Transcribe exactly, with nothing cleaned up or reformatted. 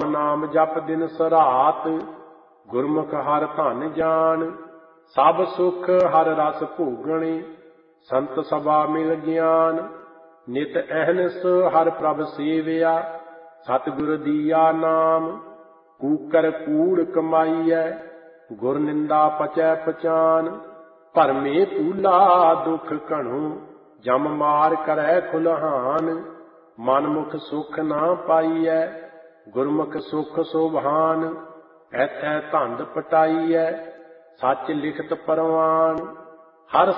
नाम जप दिन सरात, गुरमुख हर धन जान। सब सुख हर रस भोगणे, संत सभा मिल ज्ञान। नित अहनस हर प्रभ सेविया, सतगुर दिया नाम। कूकर कूड़ कमाईਐ, गुर निंदा पचै पचान। भरमे तूला दुख घणो, जम मार करै खुलहान। मनमुख सुख ना पाईਐ, गुरमुख सुख सुभान। ऐथै धंध पटाईਐ, सच लिखत परवान। हर